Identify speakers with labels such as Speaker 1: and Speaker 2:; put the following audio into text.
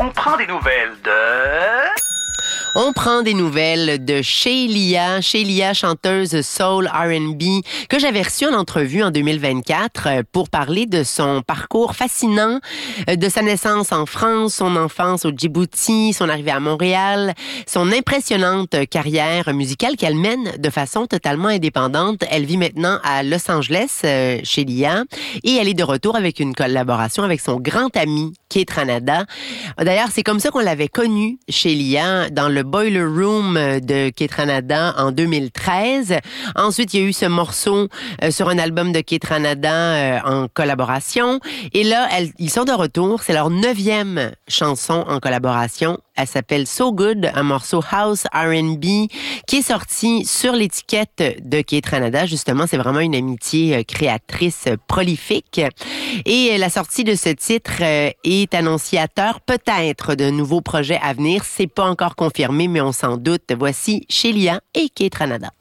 Speaker 1: On prend des nouvelles de...
Speaker 2: On prend des nouvelles de Shelia, chanteuse soul R&B, que j'avais reçue en entrevue en 2024 pour parler de son parcours fascinant, de sa naissance en France, son enfance au Djibouti, son arrivée à Montréal, son impressionnante carrière musicale qu'elle mène de façon totalement indépendante. Elle vit maintenant à Los Angeles, Shelia, et elle est de retour avec une collaboration avec son grand ami Keith Ranada. D'ailleurs, c'est comme ça qu'on l'avait connue, Shelia, dans le Boiler Room de Keith Ranada en 2013. Ensuite, il y a eu ce morceau sur un album de Keith Ranada en collaboration. Et là, ils sont de retour. C'est leur 9e chanson en collaboration. Elle s'appelle So Good, un morceau house R&B qui est sorti sur l'étiquette de Keith Ranada. Justement, c'est vraiment une amitié créatrice prolifique. Et la sortie de ce titre est annonciateur peut-être de nouveaux projets à venir. C'est pas encore confirmé, mais on s'en doute. Voici Shelia et Keith Ranada.